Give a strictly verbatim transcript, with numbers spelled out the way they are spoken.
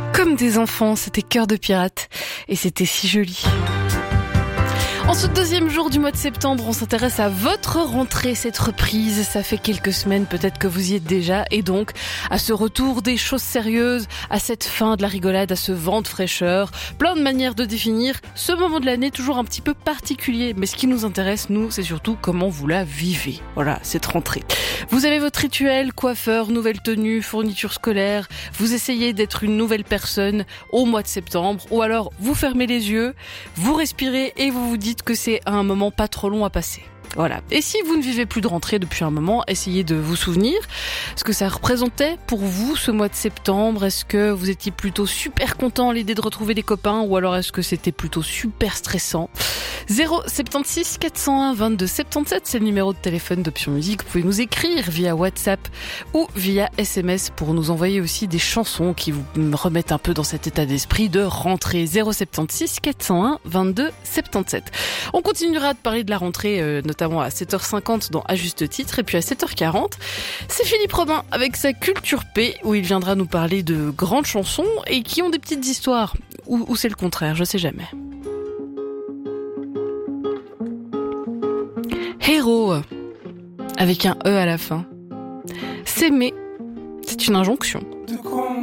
Comme des enfants, c'était Cœur de pirate et c'était si joli. En ce deuxième jour du mois de septembre, on s'intéresse à votre rentrée, cette reprise. Ça fait quelques semaines peut-être que vous y êtes déjà, et donc à ce retour des choses sérieuses, à cette fin de la rigolade, à ce vent de fraîcheur. Plein de manières de définir ce moment de l'année, toujours un petit peu particulier. Mais ce qui nous intéresse, nous, c'est surtout comment vous la vivez. Voilà, cette rentrée. Vous avez votre rituel, coiffeur, nouvelle tenue, fourniture scolaire. Vous essayez d'être une nouvelle personne au mois de septembre, ou alors vous fermez les yeux, vous respirez et vous vous dites que c'est un moment pas trop long à passer. Voilà. Et si vous ne vivez plus de rentrée depuis un moment, essayez de vous souvenir ce que ça représentait pour vous ce mois de septembre. Est-ce que vous étiez plutôt super content à l'idée de retrouver des copains, ou alors est-ce que c'était plutôt super stressant? zéro sept six quatre zéro un vingt-deux soixante-dix-sept, c'est le numéro de téléphone d'Option Musique. Vous pouvez nous écrire via WhatsApp ou via S M S pour nous envoyer aussi des chansons qui vous remettent un peu dans cet état d'esprit de rentrée. zéro sept six quatre zéro un vingt-deux soixante-dix-sept. On continuera de parler de la rentrée, euh, notamment à sept heures cinquante dans À Juste Titre, et puis à sept heures quarante, c'est Philippe Robin avec sa Culture P, où il viendra nous parler de grandes chansons et qui ont des petites histoires, ou, ou c'est le contraire, je sais jamais. Héros, avec un E à la fin. S'aimer, c'est une injonction.